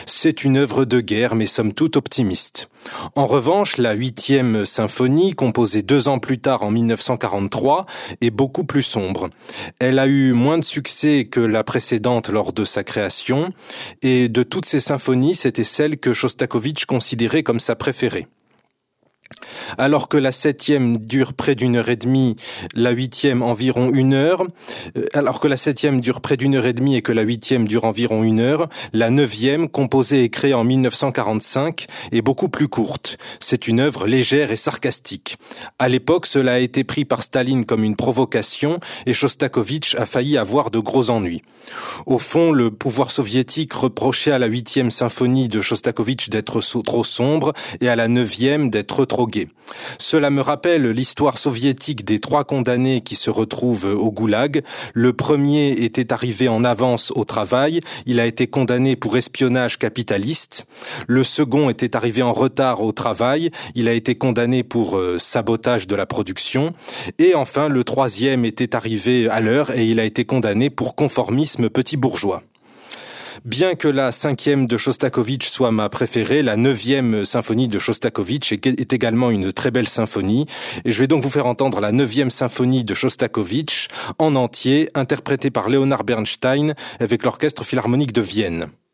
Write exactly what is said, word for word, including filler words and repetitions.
C'est une œuvre de guerre, mais somme toute optimiste. En revanche, la huitième symphonie, composée deux ans plus tard en mille neuf cent quarante-trois, est beaucoup plus sombre. Elle a eu moins de succès que la précédente lors de sa création, et de toutes ces symphonies, c'était celle que Chostakovitch considérait comme sa préférée. Alors que la septième dure près d'une heure et demie, la huitième environ une heure, alors que la septième dure près d'une heure et demie et que la huitième dure environ une heure, la neuvième, composée et créée en mille neuf cent quarante-cinq, est beaucoup plus courte. C'est une œuvre légère et sarcastique. À l'époque, cela a été pris par Staline comme une provocation et Chostakovitch a failli avoir de gros ennuis. Au fond, le pouvoir soviétique reprochait à la huitième symphonie de Chostakovitch d'être so- trop sombre et à la neuvième d'être trop gai. Cela me rappelle l'histoire soviétique des trois condamnés qui se retrouvent au goulag. Le premier était arrivé en avance au travail, il a été condamné pour espionnage capitaliste. Le second était arrivé en retard au travail, il a été condamné pour euh, sabotage de la production. Et enfin, le troisième était arrivé à l'heure et il a été condamné pour conformisme petit bourgeois. Bien que la cinquième de Chostakovitch soit ma préférée, la neuvième symphonie de Chostakovitch est également une très belle symphonie. Et je vais donc vous faire entendre la neuvième symphonie de Chostakovitch en entier, interprétée par Leonard Bernstein avec l'Orchestre Philharmonique de Vienne.